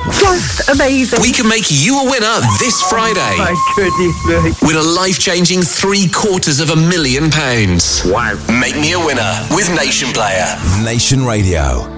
Just amazing. We can make you a winner this Friday. My goodness me. Win a life-changing £750,000. Wow. Make me a winner with Nation Player. Nation Radio.